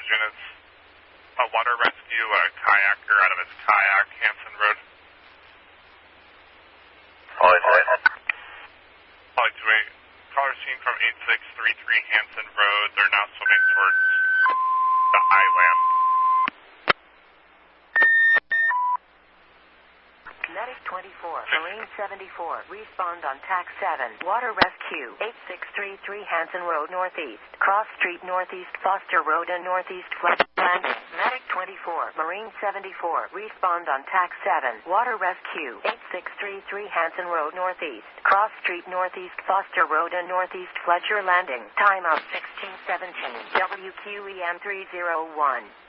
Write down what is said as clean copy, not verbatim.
Oxygen is a water rescue, a kayaker out of his kayak, Hanson Road. Holly 2. Holly 2-8. Caller seen from 8633 Hanson Road. They're now swimming towards the island. Medic 24, Marine 74, respond on TAC 7, Water Rescue, 8633 Hanson Road Northeast, Cross Street Northeast, Foster Road and Northeast Flood Landing. Medic 24, Marine 74, respond on TAC 7, Water Rescue, 8633 Hanson Road Northeast, Cross Street Northeast, Foster Road and Northeast Fletcher Landing. Time of 1617, WQEM 301.